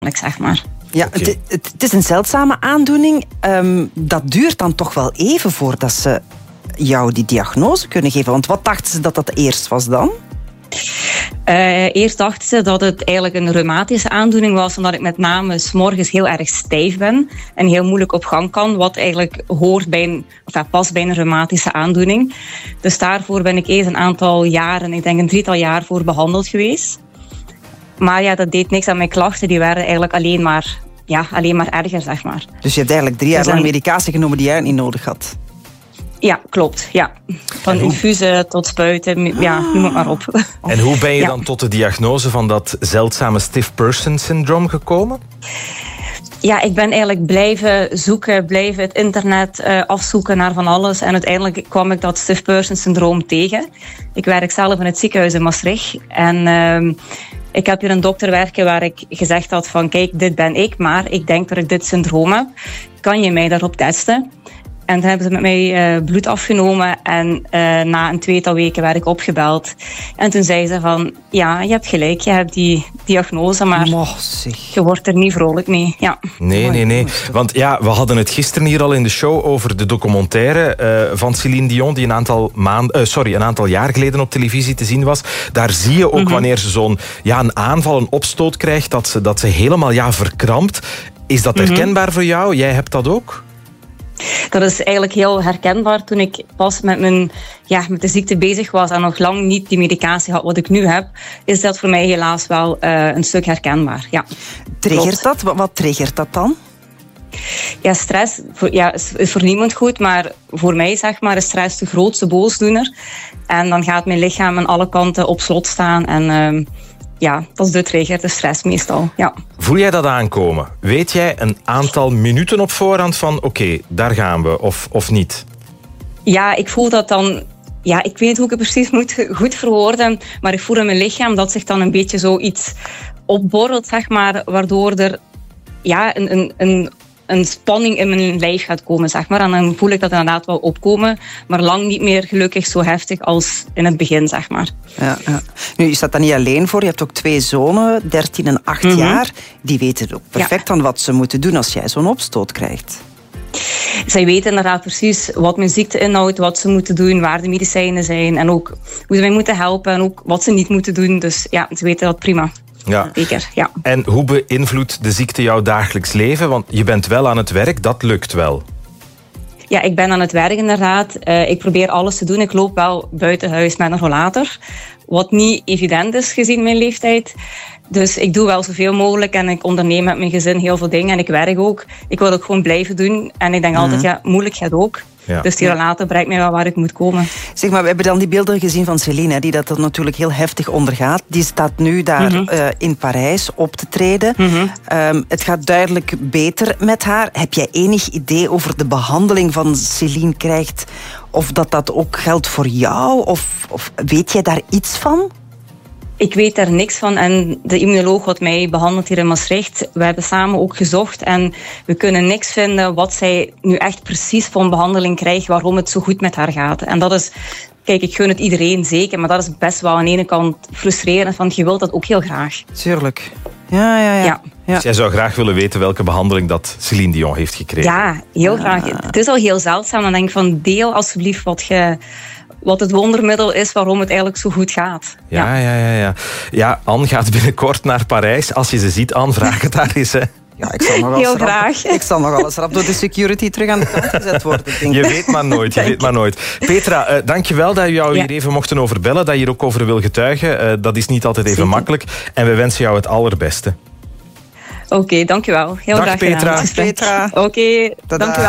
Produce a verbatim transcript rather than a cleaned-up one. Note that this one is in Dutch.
zeg maar. Ja, okay. het, het, het is een zeldzame aandoening. Um, dat duurt dan toch wel even voordat ze jou die diagnose kunnen geven. Want wat dachten ze dat dat eerst was dan? Uh, eerst dachten ze dat het eigenlijk een reumatische aandoening was, omdat ik met name 's morgens heel erg stijf ben en heel moeilijk op gang kan, wat eigenlijk hoort bij een, of ja, past bij een reumatische aandoening. Dus daarvoor ben ik eerst een aantal jaren, ik denk een drietal jaar voor behandeld geweest. Maar ja, dat deed niks aan mijn klachten, die werden eigenlijk alleen maar, ja, alleen maar erger, zeg maar. Dus je hebt eigenlijk drie jaar dus lang medicatie genomen die jij niet nodig had? Ja, klopt. Ja. Van infusen tot spuiten, ja, noem het maar op. En hoe ben je ja. dan tot de diagnose van dat zeldzame stiff person syndroom gekomen? Ja, ik ben eigenlijk blijven zoeken, blijven het internet uh, afzoeken naar van alles. En uiteindelijk kwam ik dat stiff person syndroom tegen. Ik werk zelf in het ziekenhuis in Maastricht. En uh, ik heb hier een dokter werken waar ik gezegd had van kijk, dit ben ik, maar ik denk dat ik dit syndroom heb. Kan je mij daarop testen? En toen hebben ze met mij uh, bloed afgenomen en uh, na een tweetal weken werd ik opgebeld. En toen zei ze van, ja, je hebt gelijk, je hebt die diagnose, maar oh, je wordt er niet vrolijk mee. Ja. Nee, nee, nee. Want ja, we hadden het gisteren hier al in de show over de documentaire uh, van Céline Dion, die een aantal, maand, uh, sorry, een aantal jaar geleden op televisie te zien was. Daar zie je ook mm-hmm. wanneer ze zo'n ja, een aanval, een opstoot krijgt, dat ze, dat ze helemaal ja, verkrampt. Is dat herkenbaar mm-hmm. voor jou? Jij hebt dat ook? Dat is eigenlijk heel herkenbaar. Toen ik pas met, mijn, ja, met de ziekte bezig was en nog lang niet die medicatie had wat ik nu heb, is dat voor mij helaas wel uh, een stuk herkenbaar. Ja. Triggert dat? Wat, wat triggert dat dan? Ja, stress voor, ja, is voor niemand goed, maar voor mij zeg maar, is stress de grootste boosdoener. En dan gaat mijn lichaam aan alle kanten op slot staan en uh, ja, dat is de trigger, de stress meestal. Ja. Voel jij dat aankomen? Weet jij een aantal minuten op voorhand van oké, okay, daar gaan we, of, of niet? Ja, ik voel dat dan. Ja, ik weet niet hoe ik het precies moet goed verwoorden, maar ik voel in mijn lichaam dat zich dan een beetje zoiets opborrelt, zeg maar, waardoor er ja, een, een, een, een spanning in mijn lijf gaat komen, zeg maar. En dan voel ik dat inderdaad wel opkomen, maar lang niet meer gelukkig zo heftig als in het begin, zeg maar. Ja, ja. Nu, je staat daar niet alleen voor. Je hebt ook twee zonen, dertien en acht mm-hmm. jaar. Die weten ook perfect ja. aan wat ze moeten doen als jij zo'n opstoot krijgt. Zij weten inderdaad precies wat mijn ziekte inhoudt, wat ze moeten doen, waar de medicijnen zijn en ook hoe ze mij moeten helpen en ook wat ze niet moeten doen. Dus ja, ze weten dat prima. Ja. Zeker, ja. En hoe beïnvloedt de ziekte jouw dagelijks leven? Want je bent wel aan het werk, dat lukt wel. Ja, ik ben aan het werk inderdaad. Uh, ik probeer alles te doen. Ik loop wel buiten huis met een rollator. Wat niet evident is gezien mijn leeftijd. Dus ik doe wel zoveel mogelijk en ik onderneem met mijn gezin heel veel dingen. En ik werk ook. Ik wil ook gewoon blijven doen. En ik denk mm-hmm. altijd, ja, moeilijk gaat ook. Ja. Dus die rollator brengt mij wel waar ik moet komen. Zeg maar, we hebben dan die beelden gezien van Céline, die dat natuurlijk heel heftig ondergaat. Die staat nu daar mm-hmm. uh, in Parijs op te treden. Mm-hmm. Um, het gaat duidelijk beter met haar. Heb jij enig idee over de behandeling van Céline krijgt? Of dat dat ook geldt voor jou? Of, of weet jij daar iets van? Ik weet daar niks van en de immunoloog wat mij behandelt hier in Maastricht, we hebben samen ook gezocht en we kunnen niks vinden wat zij nu echt precies van behandeling krijgt, waarom het zo goed met haar gaat. En dat is, kijk, ik gun het iedereen zeker, maar dat is best wel aan de ene kant frustrerend, want je wilt dat ook heel graag. Tuurlijk. Ja, ja, ja. ja. ja. Dus jij zou graag willen weten welke behandeling dat Céline Dion heeft gekregen? Ja, heel graag. Ah. Het is al heel zeldzaam. Dan denk ik van, deel alsjeblieft wat je... wat het wondermiddel is waarom het eigenlijk zo goed gaat. Ja, ja, ja. Ja, ja Anne gaat binnenkort naar Parijs. Als je ze ziet, Anne, vraag het daar eens. Hè. Ja, ik zal nog heel rap, graag. Ik zal nog alles rap door de security terug aan de kant gezet worden. Denk je weet maar nooit, je weet maar nooit. Petra, uh, dank je wel dat we jou ja. hier even mochten overbellen, dat je hier ook over wil getuigen. Uh, dat is niet altijd even Zeker. makkelijk. En we wensen jou het allerbeste. Oké, okay, dank je wel. Heel Dag graag Petra. gedaan. Petra. Oké, okay, dank je wel.